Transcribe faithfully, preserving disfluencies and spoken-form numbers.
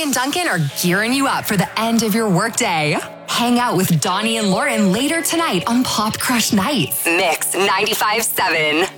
and Duncan are gearing you up for the end of your workday. Hang out with Donnie and Lauren later tonight on Pop Crush Nights. Mix ninety-five point seven.